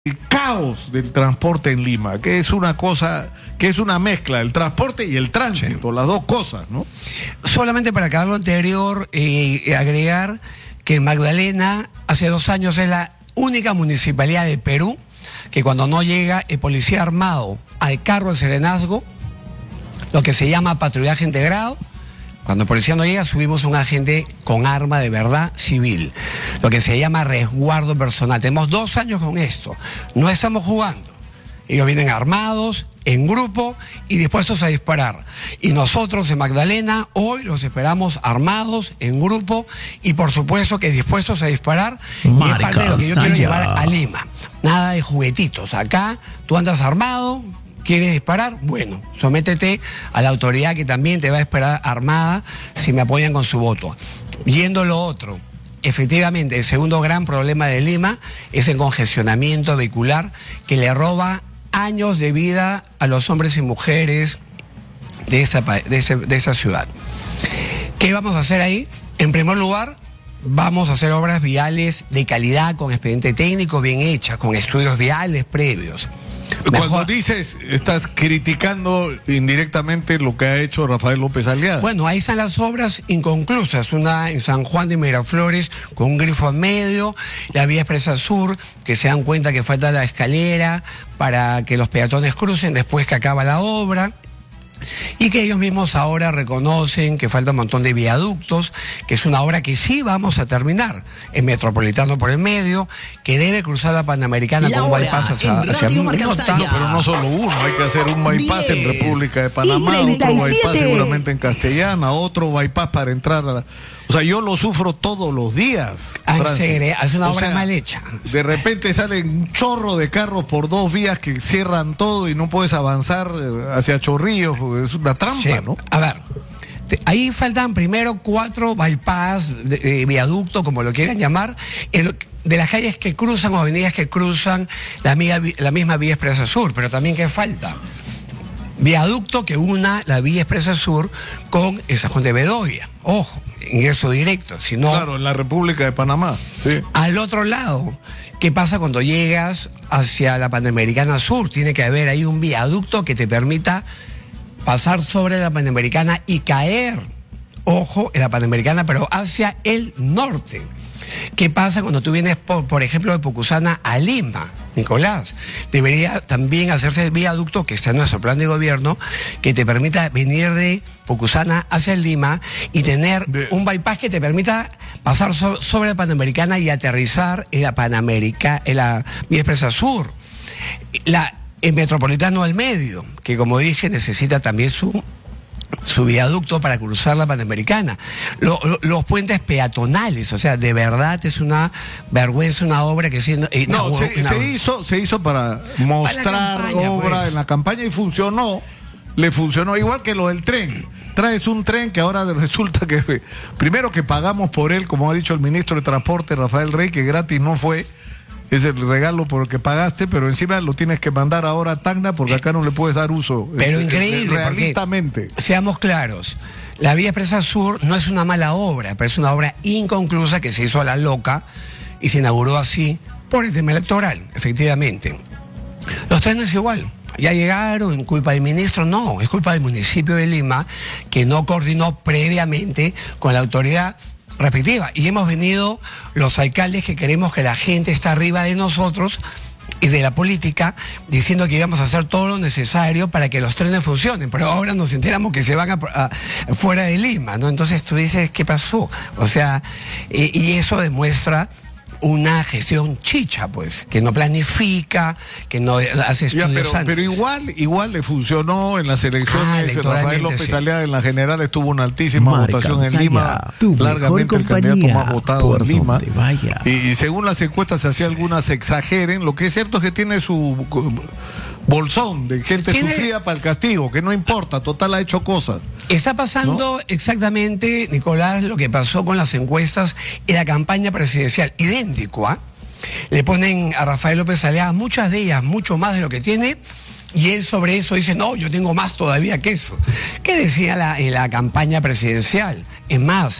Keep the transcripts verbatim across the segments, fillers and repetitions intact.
El caos del transporte en Lima, que es una cosa, que es una mezcla, el transporte y el tránsito, sí. Las dos cosas, ¿no? Solamente para acabar lo anterior, eh, agregar que Magdalena hace dos años es la única municipalidad de Perú que cuando no llega el policía armado al carro de serenazgo, lo que se llama patrullaje integrado, cuando el policía no llega, subimos un agente con arma de verdad civil, lo que se llama resguardo personal. Tenemos dos años con esto, no estamos jugando. Ellos vienen armados, en grupo y dispuestos a disparar. Y nosotros en Magdalena hoy los esperamos armados, en grupo y por supuesto que dispuestos a disparar. Marca, y es parte de lo que yo quiero llevar a Lima. Nada de juguetitos. Acá tú andas armado, ¿quieres disparar? Bueno, sométete a la autoridad que también te va a esperar armada si me apoyan con su voto. Yendo lo otro, efectivamente, el segundo gran problema de Lima es el congestionamiento vehicular que le roba años de vida a los hombres y mujeres de esa, de ese, de esa ciudad. ¿Qué vamos a hacer ahí? En primer lugar, vamos a hacer obras viales de calidad, con expediente técnico bien hechas, con estudios viales previos. Cuando Mejor... dices, estás criticando indirectamente lo que ha hecho Rafael López Aliaga. Bueno, ahí están las obras inconclusas, una en San Juan de Miraflores con un grifo a medio, la vía expresa sur, que se dan cuenta que falta la escalera para que los peatones crucen después que acaba la obra. Y que ellos mismos ahora reconocen que falta un montón de viaductos, que es una obra que sí vamos a terminar, el Metropolitano por el medio, que debe cruzar la Panamericana la con un bypass hacia, hacia Minota. No, pero no solo uno, hay que hacer un bypass diez, en República de Panamá, otro bypass seguramente en Castellana, otro bypass para entrar a la... O sea, yo lo sufro todos los días. Es una obra o sea, mal hecha. De repente salen un chorro de carros por dos vías que cierran todo y no puedes avanzar hacia Chorrillos, es una trampa, sí. ¿No? A ver, te, ahí faltan primero cuatro bypass, de, de viaducto, como lo quieran llamar, el, de las calles que cruzan o avenidas que cruzan la, la misma vía expresa sur, pero también ¿qué falta? Viaducto que una la vía expresa sur con el San Juan de Bedoya. Ojo, ingreso directo. Sino, claro, en la República de Panamá. Sí. Al otro lado, ¿qué pasa cuando llegas hacia la Panamericana Sur? Tiene que haber ahí un viaducto que te permita pasar sobre la Panamericana y caer, ojo, en la Panamericana, pero hacia el norte. ¿Qué pasa cuando tú vienes, por, por ejemplo, de Pucusana a Lima, Nicolás? Debería también hacerse el viaducto, que está en nuestro plan de gobierno, que te permita venir de Pucusana hacia Lima y tener de... un bypass que te permita pasar so, sobre la Panamericana y aterrizar en la Panamérica, en la vía expresa sur. La, el Metropolitano al medio, que como dije necesita también su... su viaducto para cruzar la Panamericana, lo, lo, los puentes peatonales, o sea, de verdad es una vergüenza, una obra que siendo, eh, no, no, se, una, se hizo se hizo para mostrar para campaña, obra pues. En la campaña y funcionó, le funcionó igual que lo del tren. Traes un tren que ahora resulta que primero que pagamos por él, como ha dicho el ministro de Transporte Rafael Rey, que gratis no fue. Es el regalo por el que pagaste, pero encima lo tienes que mandar ahora a Tacna porque acá no le puedes dar uso. Pero es, increíble, es, realistamente. Seamos claros, la vía expresa sur no es una mala obra, pero es una obra inconclusa que se hizo a la loca y se inauguró así por el tema electoral, efectivamente. Los trenes igual. Ya llegaron, culpa del ministro, no, es culpa del municipio de Lima que no coordinó previamente con la autoridad respectiva. Y hemos venido los alcaldes que queremos que la gente esté arriba de nosotros y de la política, diciendo que íbamos a hacer todo lo necesario para que los trenes funcionen, pero ahora nos enteramos que se van a, a, fuera de Lima, ¿no? Entonces tú dices, ¿qué pasó? O sea, eh, y eso demuestra una gestión chicha, pues, que no planifica, que no hace estudios ya, pero, antes. pero igual, igual le funcionó en las elecciones. Ah, Rafael López sí. Aliaga en la general estuvo una altísima Marca votación en Lima, largamente el candidato más votado en Lima. Y, y según las encuestas, así algunas exageren. Lo que es cierto es que tiene su bolsón de gente ¿Tiene? sufrida para el castigo, que no importa, total ha hecho cosas. Está pasando, ¿no? Exactamente, Nicolás, lo que pasó con las encuestas en la campaña presidencial, idéntico, ¿ah? ¿eh? Le ponen a Rafael López Aliaga muchas de ellas, mucho más de lo que tiene, y él sobre eso dice, no, yo tengo más todavía que eso. ¿Qué decía la, en la campaña presidencial? Es más,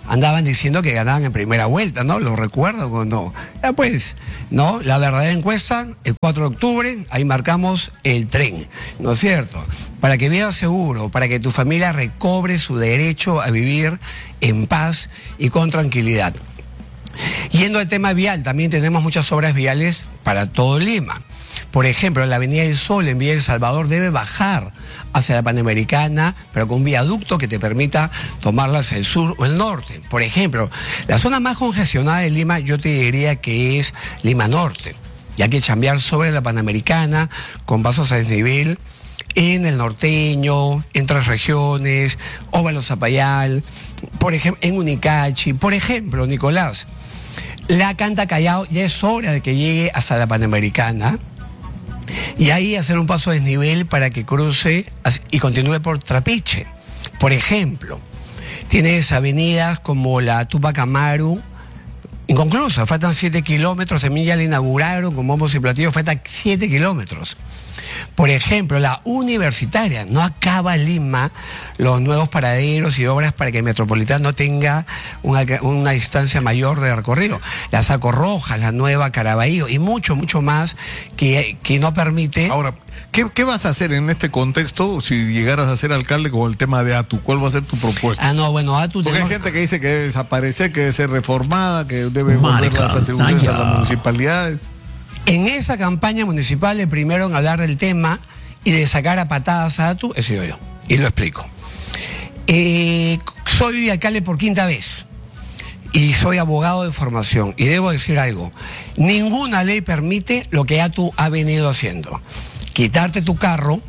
andaban diciendo que ganaban en primera vuelta, ¿no? ¿Lo recuerdo o no? Ya pues, ¿no? La verdadera encuesta, el cuatro de octubre, ahí marcamos el tren, ¿no es cierto? Para que vivas seguro, para que tu familia recobre su derecho a vivir en paz y con tranquilidad. Yendo al tema vial, también tenemos muchas obras viales para todo Lima. Por ejemplo, la Avenida del Sol en Villa El Salvador debe bajar hacia la Panamericana, pero con un viaducto que te permita tomarla hacia el sur o el norte. Por ejemplo, la zona más congestionada de Lima yo te diría que es Lima Norte, ya que chambear sobre la Panamericana con pasos a desnivel en el Norteño, en Tres Regiones, Óvalo Zapayal, por ejemplo, en Unicachi. Por ejemplo, Nicolás, la Canta Callao ya es hora de que llegue hasta la Panamericana y ahí hacer un paso a desnivel para que cruce y continúe por Trapiche. Por ejemplo, tienes avenidas como la Tupac Amaru, inconclusa, faltan siete kilómetros, también ya la inauguraron con bombos y platillos, faltan siete kilómetros. Por ejemplo, la Universitaria, no acaba Lima los nuevos paraderos y obras para que el Metropolitano tenga una, una distancia mayor de recorrido. La Saco Roja, la nueva Caraballo y mucho, mucho más que, que no permite... Ahora, ¿qué, ¿qué vas a hacer en este contexto si llegaras a ser alcalde con el tema de ATU? ¿Cuál va a ser tu propuesta? Ah, no, bueno, ATU... Porque tenemos... hay gente que dice que debe desaparecer, que debe ser reformada, que debe volver las atribuciones a las municipalidades. En esa campaña municipal, el primero en hablar del tema y de sacar a patadas a ATU he sido yo. Y lo explico. Eh, soy alcalde por quinta vez y soy abogado de formación. Y debo decir algo. Ninguna ley permite lo que ATU ha venido haciendo. Quitarte tu carro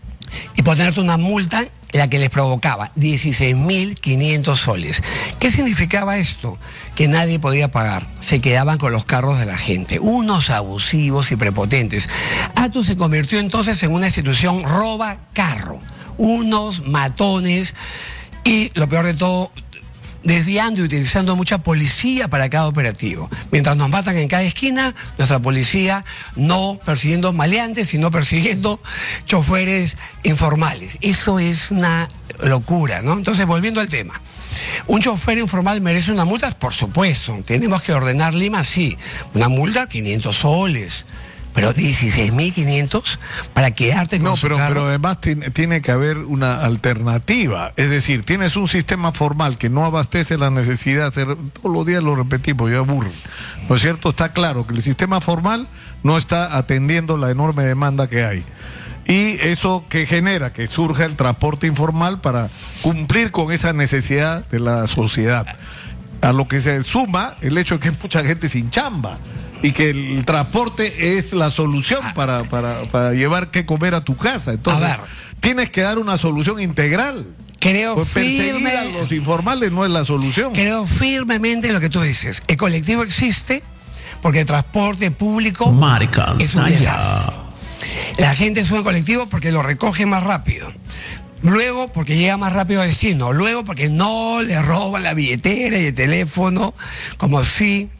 y ponerte una multa, la que les provocaba dieciséis mil quinientos soles. ¿Qué significaba esto? Que nadie podía pagar. Se quedaban con los carros de la gente. Unos abusivos y prepotentes. ATU se convirtió entonces en una institución roba carro. Unos matones y, lo peor de todo, desviando y utilizando mucha policía para cada operativo. Mientras nos matan en cada esquina, nuestra policía no persiguiendo maleantes, sino persiguiendo choferes informales. Eso es una locura, ¿no? Entonces, volviendo al tema. ¿Un chofer informal merece una multa? Por supuesto. ¿Tenemos que ordenar Lima? Sí. Una multa, quinientos soles. Pero dieciséis mil quinientos para quedarte con no, su pero, carro. pero además tiene, tiene que haber una alternativa. Es decir, tienes un sistema formal que no abastece la necesidad. Todos los días lo repetimos, ya aburre. ¿No es cierto? Está claro que el sistema formal no está atendiendo la enorme demanda que hay. Y eso que genera que surja el transporte informal para cumplir con esa necesidad de la sociedad. A lo que se suma el hecho de que hay mucha gente sin chamba. Y que el transporte es la solución para, para, para llevar qué comer a tu casa. Entonces, a ver, tienes que dar una solución integral. Creo pues perseguir firme, a los informales no es la solución. Creo firmemente en lo que tú dices. El colectivo existe porque el transporte público Marica, es un desastre. La gente sube en colectivo porque lo recoge más rápido. Luego porque llega más rápido a destino. Luego porque no le roban la billetera y el teléfono, como si...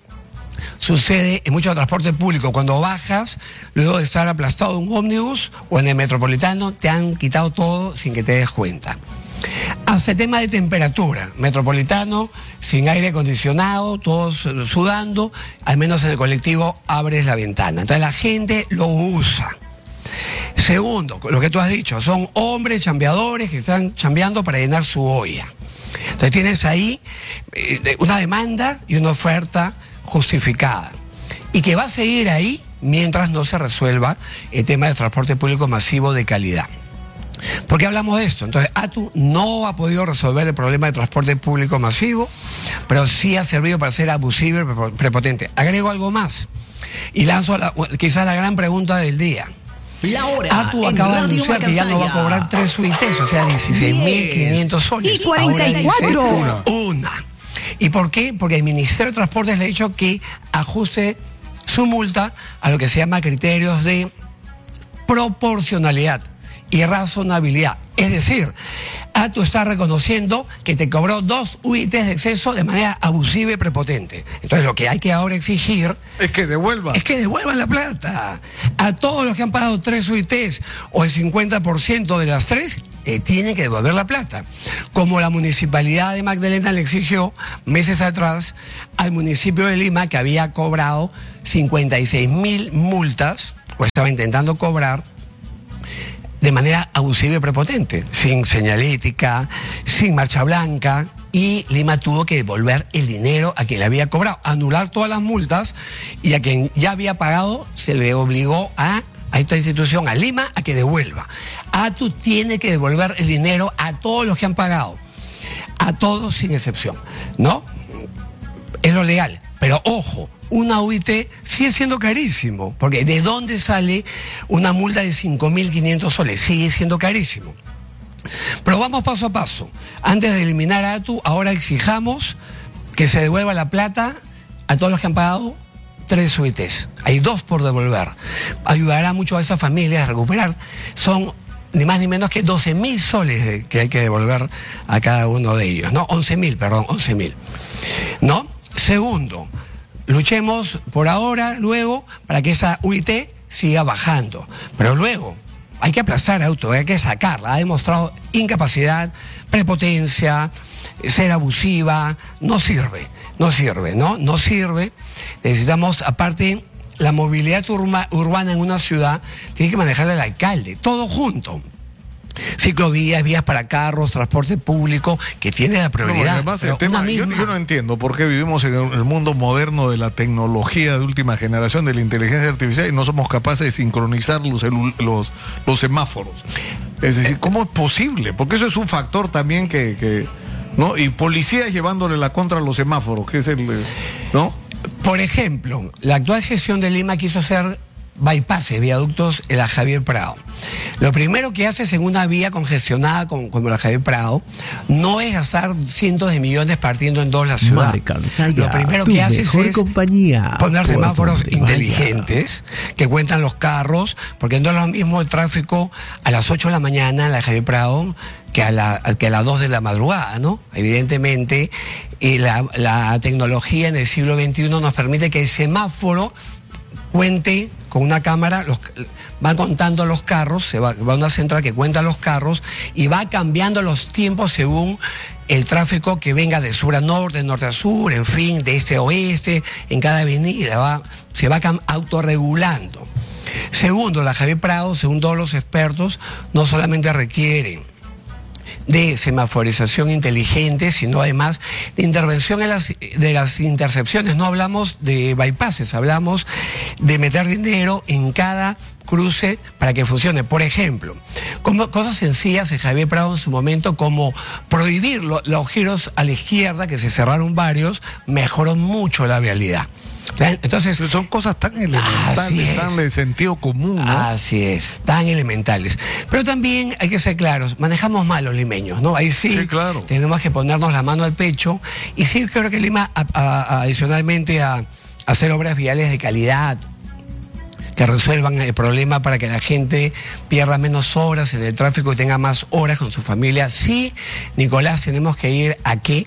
sucede en mucho transporte público. Cuando bajas, luego de estar aplastado en un ómnibus o en el Metropolitano, te han quitado todo sin que te des cuenta. Hace tema de temperatura, Metropolitano, sin aire acondicionado, todos sudando, al menos en el colectivo abres la ventana. Entonces la gente lo usa. Segundo, lo que tú has dicho, son hombres chambeadores que están chambeando para llenar su olla. Entonces tienes ahí eh, una demanda y una oferta justificada y que va a seguir ahí mientras no se resuelva el tema del transporte público masivo de calidad. ¿Por qué hablamos de esto? Entonces, ATU no ha podido resolver el problema de transporte público masivo, pero sí ha servido para ser abusivo y prepotente. Agrego algo más y lanzo la, quizás la gran pregunta del día. La hora ATU acaba de anunciar que ya no va a cobrar tres U I Ts, o sea, dieciséis mil quinientos soles. Y cuarenta y cuatro. Ahora dice una. ¿Y por qué? Porque el Ministerio de Transportes le ha dicho que ajuste su multa a lo que se llama criterios de proporcionalidad y razonabilidad. Es decir, A T U está reconociendo que te cobró dos U I Tes de exceso de manera abusiva y prepotente. Entonces lo que hay que ahora exigir es que devuelvan. Es que devuelvan la plata. A todos los que han pagado tres U I Tes o el cincuenta por ciento de las tres, eh, tienen que devolver la plata. Como la municipalidad de Magdalena le exigió meses atrás al municipio de Lima, que había cobrado cincuenta y seis mil multas, o estaba intentando cobrar, de manera abusiva y prepotente, sin señalética, sin marcha blanca, y Lima tuvo que devolver el dinero a quien le había cobrado, anular todas las multas, y a quien ya había pagado se le obligó a, a esta institución, a Lima, a que devuelva. A T U tiene que devolver el dinero a todos los que han pagado, a todos sin excepción, ¿no? Es lo legal, pero ojo, una U I Te sigue siendo carísimo, porque ¿de dónde sale una multa de cinco mil quinientos soles? Sigue siendo carísimo. Pero vamos paso a paso. Antes de eliminar a A T U, ahora exijamos que se devuelva la plata a todos los que han pagado tres U I Tes. Hay dos por devolver. Ayudará mucho a esas familias a recuperar. Son ni más ni menos que doce mil soles que hay que devolver a cada uno de ellos, ¿no? once mil, perdón, once mil. ¿No? Segundo, luchemos por ahora, luego, para que esa U I Te siga bajando. Pero luego, hay que aplazar a A T U, hay que sacarla. Ha demostrado incapacidad, prepotencia, ser abusiva. No sirve, no sirve, ¿no? No sirve. Necesitamos, aparte, la movilidad urba, urbana en una ciudad, tiene que manejarla el alcalde, todo junto. Ciclovías, vías para carros, transporte público, que tiene la prioridad. No, además, el tema, yo, yo no entiendo por qué vivimos en el mundo moderno de la tecnología de última generación, de la inteligencia artificial, y no somos capaces de sincronizar los, los, los semáforos. Es decir, ¿cómo es posible? Porque eso es un factor también que, que ¿no? Y policías llevándole la contra a los semáforos, que es el, ¿no? Por ejemplo, la actual gestión de Lima quiso hacer bypasses, viaductos en la Javier Prado. Lo primero que haces en una vía congestionada como, como la Javier Prado no es gastar cientos de millones partiendo en dos la ciudad. Lo primero que haces es compañía, poner semáforos inteligentes que cuentan los carros, porque no es lo mismo el tráfico a las ocho de la mañana en la Javier Prado que a, la, que a las dos de la madrugada, ¿no? Evidentemente, y la, la tecnología en el siglo veintiuno nos permite que el semáforo cuente con una cámara, los, va contando los carros, se va, va a una central que cuenta los carros y va cambiando los tiempos según el tráfico que venga de sur a norte, de norte a sur, en fin, de este a oeste, en cada avenida, va, se va autorregulando. Segundo, la Javier Prado, según todos los expertos, no solamente requiere de semaforización inteligente, sino además de intervención en las, de las intercepciones. No hablamos de bypasses, hablamos de meter dinero en cada cruce para que funcione. Por ejemplo, como cosas sencillas en Javier Prado en su momento, como prohibir lo, los giros a la izquierda, que se cerraron varios, mejoró mucho la vialidad. Entonces, son cosas tan elementales, tan de sentido común, ¿no? Así es, tan elementales. Pero también hay que ser claros, manejamos mal los limeños, ¿no? Ahí sí, sí, claro, tenemos que ponernos la mano al pecho. Y sí, creo que Lima, a, a, adicionalmente a, a hacer obras viales de calidad, que resuelvan el problema para que la gente pierda menos horas en el tráfico y tenga más horas con su familia. Sí, Nicolás, tenemos que ir a qué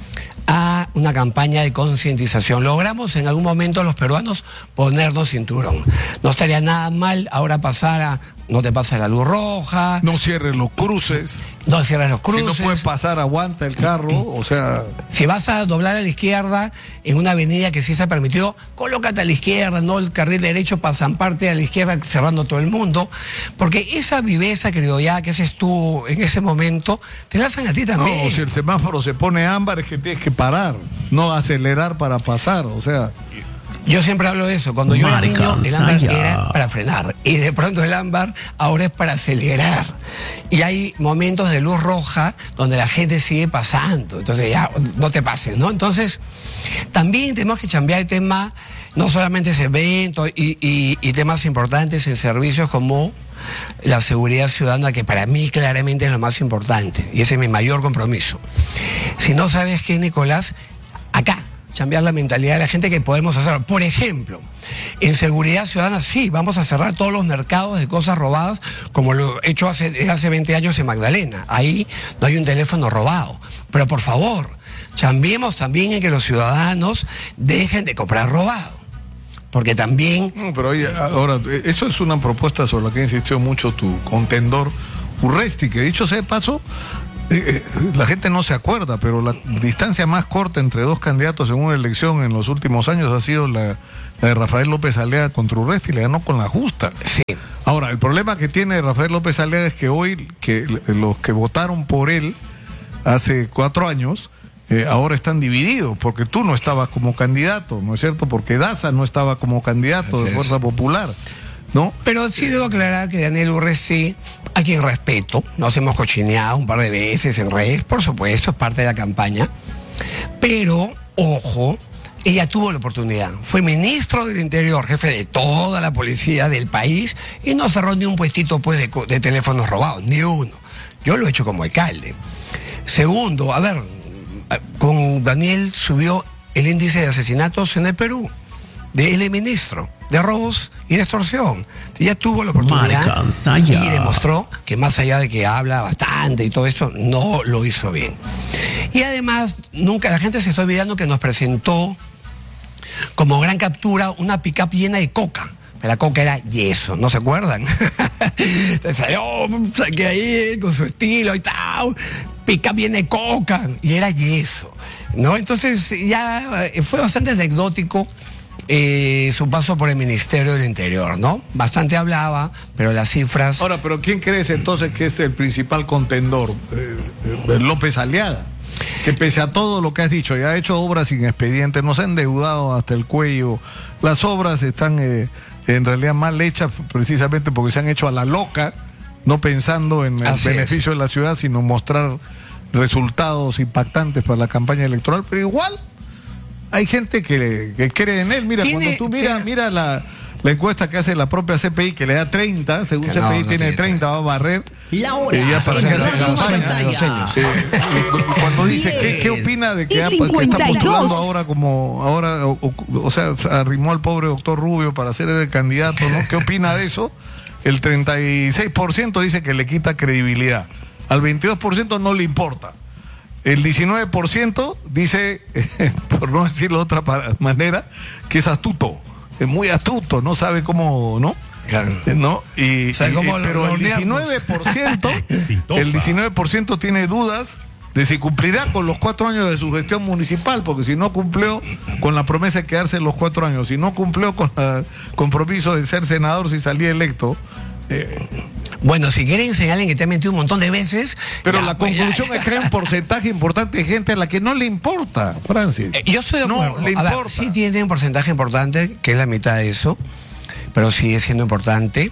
a una campaña de concientización. Logramos en algún momento los peruanos ponernos cinturón. No estaría nada mal ahora pasar a no te pasa la luz roja. No cierres los cruces. No cierres los cruces. Si no puedes pasar, aguanta el carro, o sea... Si vas a doblar a la izquierda en una avenida que sí se ha permitido, colócate a la izquierda, no el carril derecho para zamparte a la izquierda cerrando todo el mundo, porque esa viveza, querido, ya que haces tú en ese momento, te la hacen a ti también. No, si el semáforo se pone ámbar es que tienes que parar, no acelerar para pasar, o sea... Yo siempre hablo de eso. Cuando yo era niño, el ámbar era para frenar. Y de pronto el ámbar ahora es para acelerar. Y hay momentos de luz roja donde la gente sigue pasando. Entonces ya, no te pases, ¿no? Entonces, también tenemos que cambiar el tema, no solamente ese evento y, y, y temas importantes en servicios como la seguridad ciudadana, que para mí claramente es lo más importante. Y ese es mi mayor compromiso. Si no sabes qué, Nicolás, acá, cambiar la mentalidad de la gente que podemos hacerlo. Por ejemplo, en seguridad ciudadana sí, vamos a cerrar todos los mercados de cosas robadas, como lo he hecho hace, hace veinte años en Magdalena. Ahí no hay un teléfono robado. Pero por favor, chambiemos también en que los ciudadanos dejen de comprar robado. Porque también... No, pero oye, ahora, eso es una propuesta sobre la que insistió mucho tu contendor Urresti, que dicho sea de paso, eh, la gente no se acuerda, pero la distancia más corta entre dos candidatos en una elección en los últimos años ha sido la, la de Rafael López Aliaga contra Urresti, le ganó con la justa. Sí. Ahora, el problema que tiene Rafael López Aliaga es que hoy que los que votaron por él hace cuatro años, eh, ahora están divididos, porque tú no estabas como candidato, ¿no es cierto? Porque Daza no estaba como candidato Así de es. Fuerza Popular, ¿no? Pero sí debo aclarar que Daniel Urresti, a quien respeto, nos hemos cochineado un par de veces en redes, por supuesto, es parte de la campaña, pero, ojo, ella tuvo la oportunidad, fue ministro del Interior, jefe de toda la policía del país, y no cerró ni un puestito pues de, de teléfonos robados, ni uno. Yo lo he hecho como alcalde. Segundo, a ver, con Daniel subió el índice de asesinatos en el Perú, de él ministro, de robos y de extorsión. Ya tuvo la oportunidad y demostró que más allá de que habla bastante y todo esto, no lo hizo bien. Y además, nunca la gente se está olvidando que nos presentó como gran captura una pick-up llena de coca. La coca era yeso, ¿no se acuerdan? Salió, saqué ahí con su estilo y tal, pick-up llena de coca, y era yeso, ¿no? Entonces ya fue bastante anecdótico eh, su paso por el Ministerio del Interior, ¿no? Bastante hablaba, pero las cifras... Ahora, pero ¿quién crees entonces que es el principal contendor? Eh, eh, López Aliaga, que pese a todo lo que has dicho, ya ha hecho obras sin expediente, nos ha endeudado hasta el cuello, las obras están... Eh, en realidad mal hechas precisamente porque se han hecho a la loca, no pensando en el Así beneficio es. de la ciudad, sino mostrar resultados impactantes para la campaña electoral, pero igual hay gente que, que cree en él. Mira, ¿Tiene, cuando tú miras, tiene... mira la, la encuesta que hace la propia C P I, que le da treinta, según Que C P I no, no tiene tiene treinta, va a barrer. La hora. Eh, ya para En que hace Radio campaña. Masaya. Sí, y, y cuando dice, ¿qué, qué opina de que, Y ha, que está cincuenta y dos. postulando ahora como, ahora, o, o, o sea, arrimó al pobre doctor Rubio para ser el candidato, ¿no? ¿Qué opina de eso? El treinta y seis por ciento dice que le quita credibilidad. Al veintidós por ciento no le importa. El diecinueve por ciento dice, por no decirlo de otra manera, que es astuto. Es muy astuto, no sabe cómo, ¿no? Claro. ¿No? Y, O sea, y- ¿cómo pero lo el diecinueve por ciento, Exitosa. el diecinueve por ciento tiene dudas de si cumplirá con los cuatro años de su gestión municipal, porque si no cumplió con la promesa de quedarse los cuatro años, si no cumplió con el compromiso de ser senador si salía electo, eh, Bueno, si quieren señalen que te ha mentido un montón de veces... pero ya, la pues, conclusión ya, es que hay un porcentaje importante de gente a la que no le importa, Francis. Eh, yo estoy de No acuerdo. le A ver, importa. sí tiene un porcentaje importante, que es la mitad de eso, pero sigue siendo importante.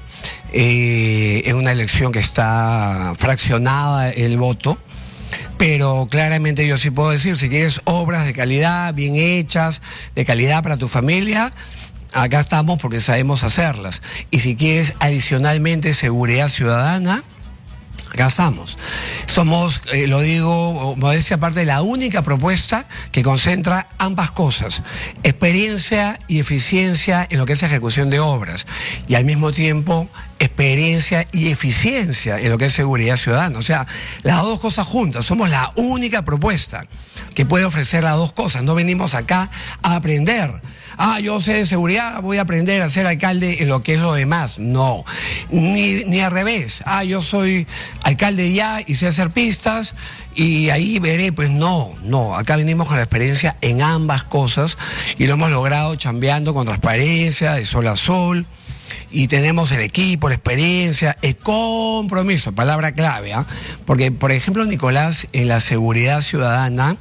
Eh, en una elección que está fraccionada el voto, pero claramente yo sí puedo decir, si quieres obras de calidad, bien hechas, de calidad para tu familia, acá estamos porque sabemos hacerlas. Y si quieres adicionalmente seguridad ciudadana, acá estamos. Somos, eh, lo digo, modestia aparte, la única propuesta que concentra ambas cosas, experiencia y eficiencia en lo que es ejecución de obras, y al mismo tiempo experiencia y eficiencia en lo que es seguridad ciudadana. O sea, las dos cosas juntas. Somos la única propuesta que puede ofrecer las dos cosas. No venimos acá a aprender. Ah, yo sé de seguridad, voy a aprender a ser alcalde en lo que es lo demás. No, ni, ni al revés. Ah, yo soy alcalde ya y sé hacer pistas y ahí veré. Pues no, no. Acá venimos con la experiencia en ambas cosas y lo hemos logrado chambeando con transparencia, de sol a sol. Y tenemos el equipo, la experiencia, el compromiso, palabra clave, ¿ah? Porque, por ejemplo, Nicolás, en la seguridad ciudadana,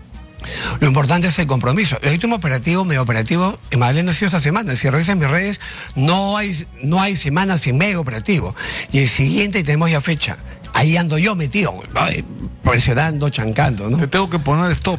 lo importante es el compromiso. El último operativo, medio operativo, en Magdalena ha sido esta semana. Si revisan mis redes, no hay, no hay semana sin medio operativo. Y el siguiente tenemos ya fecha. Ahí ando yo metido, ay, presionando, chancando, ¿no? Te tengo que poner stop.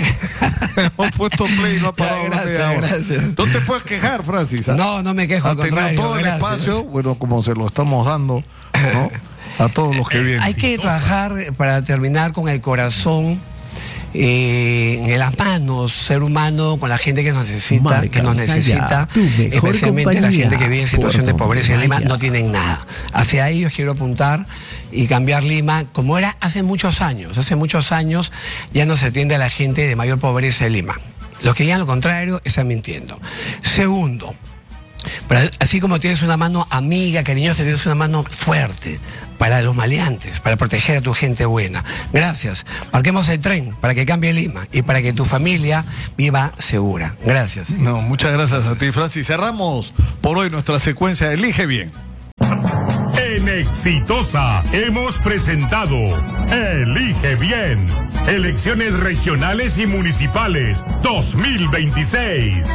Hemos puesto play y no ha parado. Ya, gracias, media hora. gracias. No te puedes quejar, Francis. ¿ah? No, no me quejo, Ha al tenido contrario. todo el gracias. espacio, bueno, como se lo estamos dando, ¿no? A todos los que vienen. Hay que trabajar, para terminar, con el corazón eh, en las manos, ser humano con la gente que nos necesita, Marca, que nos necesita, especialmente la gente que vive en situación de pobreza en Lima, no tienen nada. Hacia ellos quiero apuntar y cambiar Lima como era hace muchos años. Hace muchos años ya no se atiende a la gente de mayor pobreza de Lima. Los que digan lo contrario están mintiendo. Segundo, pero así como tienes una mano amiga, cariñosa, tienes una mano fuerte para los maleantes, para proteger a tu gente buena. Gracias. Marquemos el tren para que cambie Lima y para que tu familia viva segura. Gracias. No, muchas gracias a ti, Francis. Cerramos por hoy nuestra secuencia de Elige Bien. En Exitosa hemos presentado Elige Bien. Elecciones regionales y municipales dos mil veintiséis.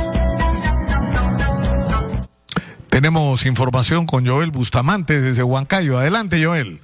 Tenemos información con Joel Bustamante desde Huancayo. Adelante, Joel.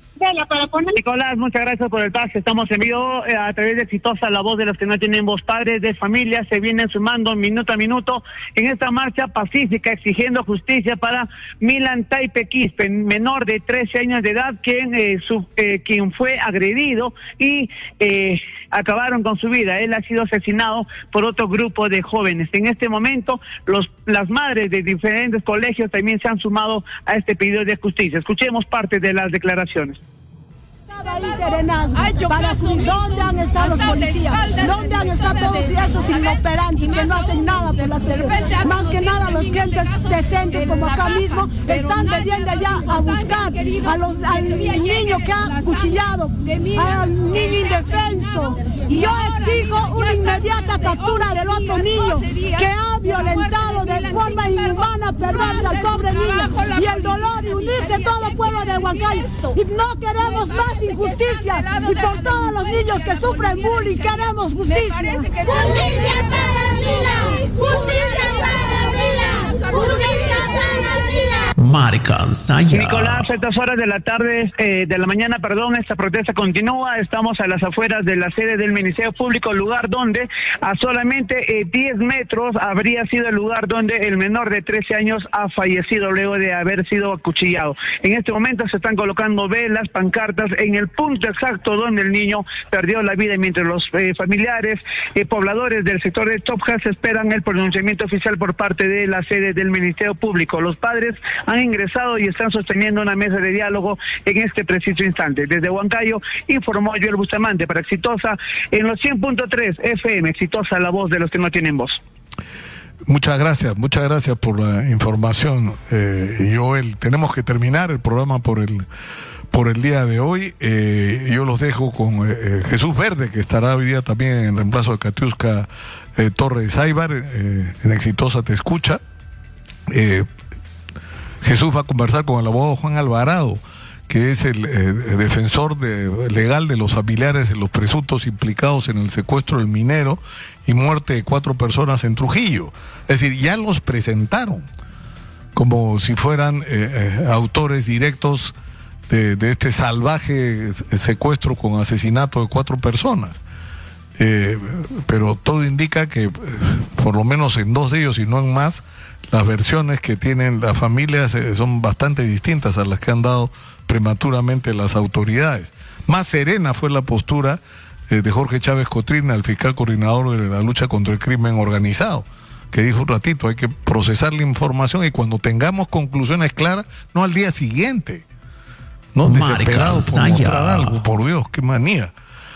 Nicolás, muchas gracias por el pase. Estamos en vivo eh, a través de Exitosa, la voz de los que no tienen voz. Padres de familia se vienen sumando minuto a minuto en esta marcha pacífica exigiendo justicia para Milan Taipe Quispe, menor de trece años de edad, quien, eh, su, eh, quien fue agredido y eh, acabaron con su vida. Él ha sido asesinado por otro grupo de jóvenes. En este momento, los, las madres de diferentes colegios también se han sumado a este pedido de justicia. Escuchemos parte de las declaraciones. Ahí serenazgo, para ¿dónde han estado los policías? ¿Dónde han estado todos esos inoperantes que no hacen nada por la sociedad? Más que nada los gentes decentes como acá mismo están debiendo ya a buscar a los, al niño que ha cuchillado, al niño indefenso. Y yo exijo una inmediata captura del otro niño que ha violentado de forma inhumana, perversa al pobre niño. Y el dolor y unirse todo el pueblo de Huancayo. Y no queremos más injusticia. Y por todos los niños que sufren bullying queremos justicia. Justicia para Mila. Justicia para Mila. Justicia para Mila. Marca Saya. Nicolás, a estas horas de la tarde, eh, de la mañana, perdón, esta protesta continúa. Estamos a las afueras de la sede del Ministerio Público, lugar donde a solamente eh, diez metros habría sido el lugar donde el menor de trece años ha fallecido luego de haber sido acuchillado. En este momento se están colocando velas, pancartas en el punto exacto donde el niño perdió la vida, mientras los eh, familiares, eh, pobladores del sector de Topjas esperan el pronunciamiento oficial por parte de la sede del Ministerio Público. Los padres han ingresado y están sosteniendo una mesa de diálogo en este preciso instante. Desde Huancayo informó Joel Bustamante para Exitosa en los cien punto tres F M. Exitosa, la voz de los que no tienen voz. Muchas gracias, muchas gracias por la información, eh, Joel. Tenemos que terminar el programa por el por el día de hoy. Eh, yo los dejo con eh, Jesús Verde, que estará hoy día también en reemplazo de Katiuska eh, Torres Aybar. Eh, en Exitosa te escucha. Eh, Jesús va a conversar con el abogado Juan Alvarado, que es el eh, defensor de, legal de los familiares de los presuntos implicados en el secuestro del minero y muerte de cuatro personas en Trujillo. Es decir, ya los presentaron como si fueran eh, eh, autores directos de, de este salvaje secuestro con asesinato de cuatro personas. Eh, pero todo indica que, eh, por lo menos en dos de ellos y no en más, las versiones que tienen las familias eh, son bastante distintas a las que han dado prematuramente las autoridades. Más serena fue la postura eh, de Jorge Chávez Cotrina, el fiscal coordinador de la lucha contra el crimen organizado, que dijo un ratito, hay que procesar la información y cuando tengamos conclusiones claras, no al día siguiente, no desesperados por mostrar algo, por Dios, qué manía.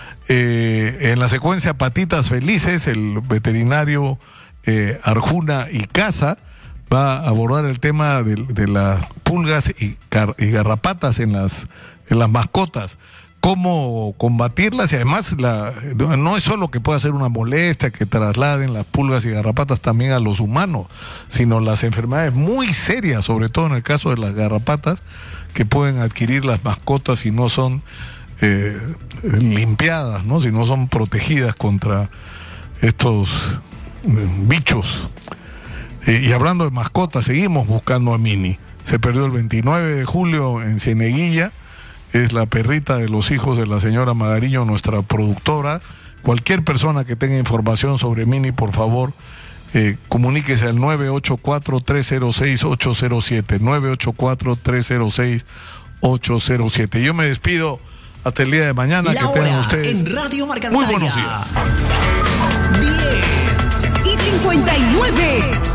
Eh, en la secuencia Patitas Felices, el veterinario eh, Arjuna y Casa va a abordar el tema de, de las pulgas y, car, y garrapatas en las, en las mascotas, cómo combatirlas y además la, no es solo que pueda ser una molestia que trasladen las pulgas y garrapatas también a los humanos, sino las enfermedades muy serias, sobre todo en el caso de las garrapatas, que pueden adquirir las mascotas si no son Eh, limpiadas, ¿no? Si no son protegidas contra estos eh, bichos. Eh, y hablando de mascotas, seguimos buscando a Mini. Se perdió el veintinueve de julio en Cieneguilla. Es la perrita de los hijos de la señora Magariño, nuestra productora. Cualquier persona que tenga información sobre Mini, por favor, eh, comuníquese al nueve ocho cuatro, tres cero seis, ocho cero siete, nueve ocho cuatro, tres cero seis, ocho cero siete. Yo me despido hasta el día de mañana. La que tengan hora ustedes en Radio Marcansaya. muy buenos días. diez y cincuenta y nueve.